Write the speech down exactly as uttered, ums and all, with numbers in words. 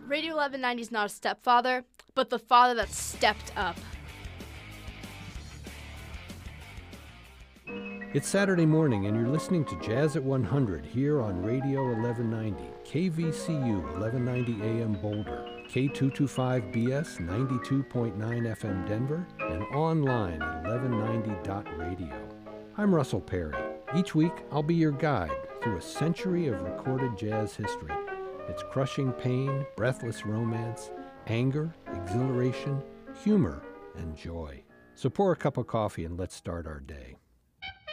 Radio eleven ninety is not a stepfather, but the father that stepped up. It's Saturday morning, and you're listening to Jazz at one hundred here on Radio eleven ninety, K V C U eleven ninety A M Boulder, K two twenty-five B S ninety-two point nine F M Denver, and online at eleven ninety dot radio. I'm Russell Perry. Each week, I'll be your guide through a century of recorded jazz history. Its crushing pain, breathless romance, anger, exhilaration, humor, and joy. So pour a cup of coffee and let's start our day.